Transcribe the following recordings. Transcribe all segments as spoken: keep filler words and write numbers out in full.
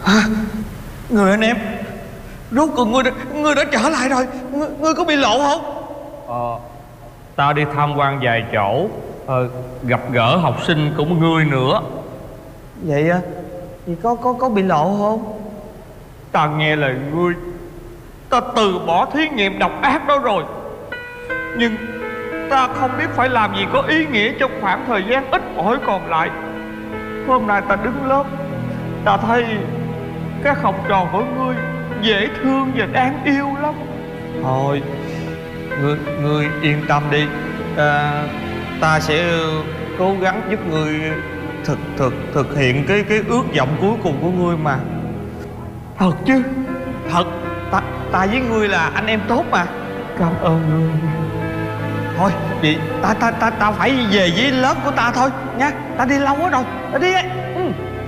Hả? Người anh em, rốt cuộc ngươi đã, ngươi đã trở lại rồi. Ngươi, ngươi có bị lộ không? Ờ, ta đi tham quan vài chỗ, ờ, gặp gỡ học sinh của ngươi nữa. Vậy á? Vậy có có có bị lộ không? Ta nghe lời ngươi, ta từ bỏ thí nghiệm độc ác đó rồi. Nhưng ta không biết phải làm gì có ý nghĩa trong khoảng thời gian ít ỏi còn lại. Hôm nay ta đứng lớp, ta thấy các học trò của ngươi dễ thương và đáng yêu lắm. Thôi, ngươi, ngươi yên tâm đi. à, Ta sẽ cố gắng giúp ngươi thực thực thực hiện cái cái ước vọng cuối cùng của ngươi mà. Thật chứ? Thật, ta, ta với ngươi là anh em tốt mà. Cảm ơn ngươi. Thôi, vậy ta ta ta ta phải về với lớp của ta thôi nha. Ta đi lâu quá rồi, ta đi. Ừ.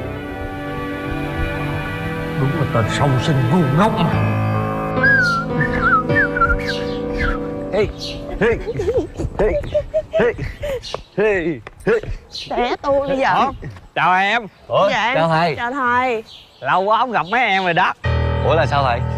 Đúng là tên song sinh ngu ngốc mà. Hey, hey, hey, hey, hey, hey. Trẻ tôi bây giờ. Ủa, chào em. Ủa, Dạ em. chào thầy. Chào thầy. Lâu quá không gặp mấy em rồi đó. Ủa là sao thầy?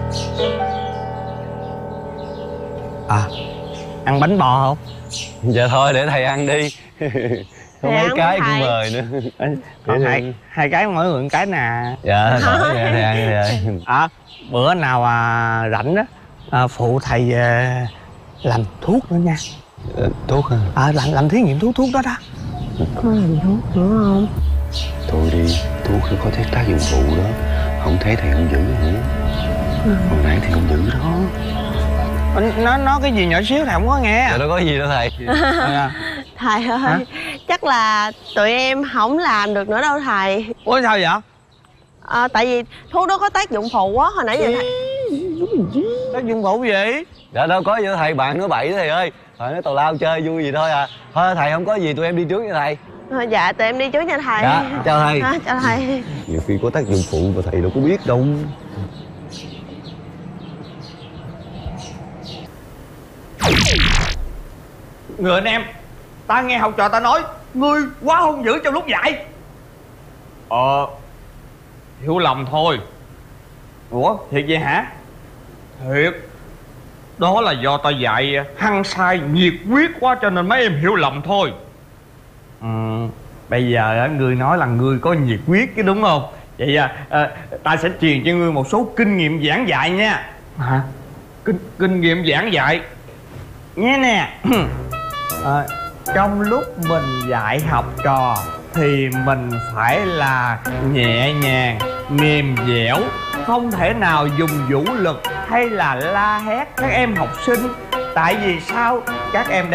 À, ăn bánh bò không? Dạ thôi để thầy ăn đi. Có Thầy mấy ăn cái đi cũng thầy. mời nữa. Còn hai, hai cái mỗi người một cái nè. Dạ thôi để thầy ăn đi thầy. À, bữa nào à, rảnh đó, à, phụ thầy à, làm thuốc nữa nha. Ờ, thuốc hả? À, làm, làm thí nghiệm thuốc thuốc đó đó. Có làm thuốc nữa không? Thôi đi, thuốc nó có tác dụng phụ đó. Không thấy thầy không giữ hả? Hồi nãy thầy không giữ đó. Nó nó cái gì nhỏ xíu thầy không có nghe. Dạ đâu có gì đâu thầy. À, Thầy ơi, hả? chắc là tụi em không làm được nữa đâu thầy. ủa sao vậy? À, tại vì thuốc đó có tác dụng phụ á, hồi nãy giờ thầy... Tác dụng phụ gì? Dạ đâu có gì đâu thầy, bạn nói bậy đó thầy ơi. Thầy nói tào lao chơi vui gì thôi à. Thôi thầy không có gì, tụi em đi trước nha thầy. À, dạ, tụi em đi trước nha thầy. Dạ, chào thầy. À, chào thầy. Nhiều khi có tác dụng phụ mà thầy đâu có biết đâu. Người anh em, ta nghe học trò ta nói ngươi quá hung dữ trong lúc dạy. Ờ, hiểu lầm thôi. Ủa, thiệt vậy hả? Thiệt. Đó là do ta dạy hăng say nhiệt huyết quá cho nên mấy em hiểu lầm thôi. Ừ, bây giờ á, ngươi nói là ngươi có nhiệt huyết chứ đúng không? Vậy à, à, ta sẽ truyền cho ngươi một số kinh nghiệm giảng dạy nha. Hả? Kinh, kinh nghiệm giảng dạy nghe nè. À, trong lúc mình dạy học trò thì mình phải là nhẹ nhàng, mềm dẻo, không thể nào dùng vũ lực hay là la hét các em học sinh. Tại vì sao? Các em